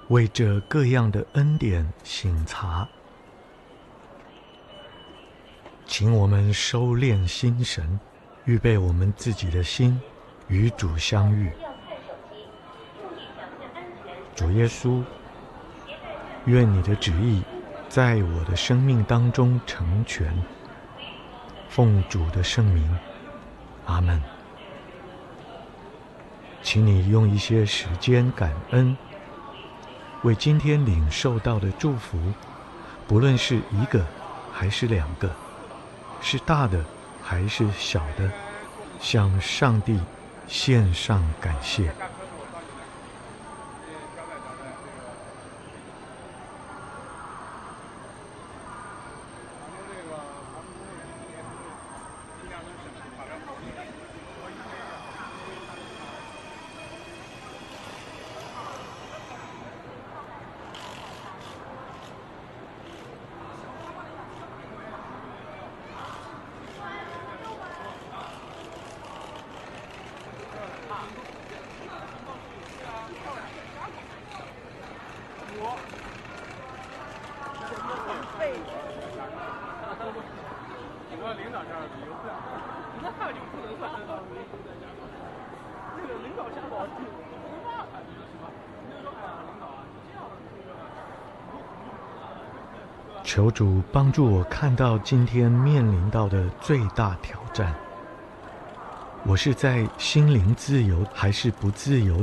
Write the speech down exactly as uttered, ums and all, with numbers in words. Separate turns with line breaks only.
为这各样的恩典省察，请我们收敛心神，预备我们自己的心，与主相遇。主耶稣，愿你的旨意在我的生命当中成全。奉主的圣名，阿们。请你用一些时间感恩，为今天领受到的祝福，不论是一个还是两个，是大的还是小的，向上帝献上感谢。
领导下的理由是，那他就不能算这个那个领导下的，没办法，你说是吧？你就说哎呀，领导啊，你这样的，
求主帮助我看到今天面临到的最大挑战。我是在心灵自由还是不自由